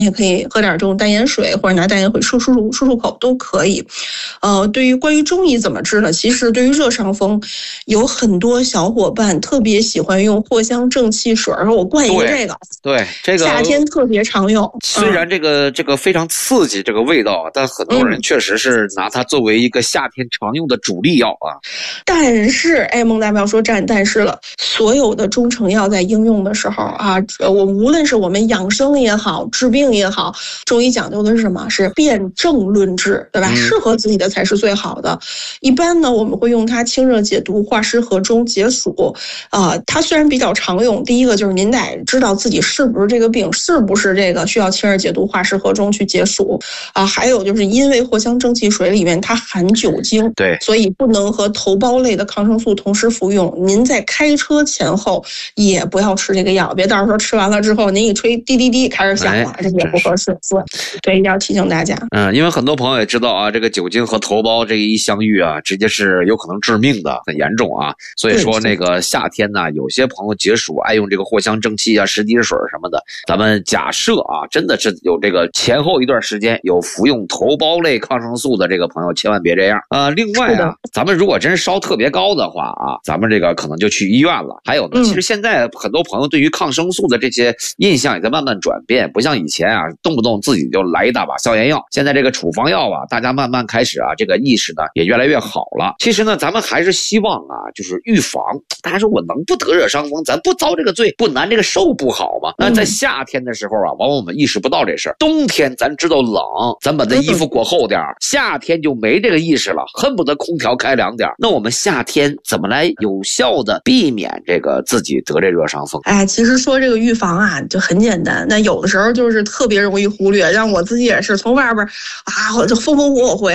也可以喝点这种淡盐水，或者拿淡盐水漱口都可以。对于关于中医怎么治呢？其实对于热伤风，有很多小伙伴特别喜欢用藿香正气水，说我灌一个这个， 对这个夏天特别常用。 虽然这个非常刺激这个味道，但很多人确实是拿它作为一个夏天常用的主力药啊。 但是，孟大夫说占但是了，所有的中成药在应用的时候啊，我无论是我们养生也好，治病也好，中医讲究的是什么？是辨证论治，对吧？适合自己的才是最好的。一般呢，我们会用它清热解毒、化湿和中、解暑。它虽然比较常用，第一个就是您得知道自己是不是这个病，是不是这个需要清热解毒、化湿和中去解暑啊。还有就是因为藿香正气水里面它含酒精， 对， 所以不能和头孢类的抗生素同时服用。您在开车前后也不要吃这个药，别到时候吃完了之后您一吹滴滴滴开始响了，这也不合适。对，一定要提醒大家。 因为很多朋友也知道啊，这个酒精和头孢这一相遇啊，直接是有可能致命的，很严重啊。所以说那个夏天呢，有些朋友解暑爱用这个藿香正气啊、石滴水什么的。咱们假设啊，真的是有这个前后一段时间有服用头孢类抗生素的这个朋友，千万别这样。另外啊，咱们如果真烧特别高的话啊，咱们这个可能就去医院了。还有呢，其实现在很多朋友对于抗生素的这些印象也在慢慢转变，不像以前啊，动不动自己就来一大把消炎药。现在这个处方药啊，大家慢慢开始啊，这个意识呢也越来越好了。其实呢，咱们还是希望啊，就是预防。大家说我能不得热伤风，咱不遭这个罪，不难这个受不好吗？那在夏天的时候啊，往往我们意识不到这事儿。冬天咱知道冷，咱把这衣服裹厚点，夏天就没这个意识了，恨不得空调开凉点。那我们夏天怎么来有效的避免这个自己得这热伤风？ 其实说这个预防啊，就很简单。那有的时候就是特别容易忽略，让我自己也是从外边啊，就风风火火回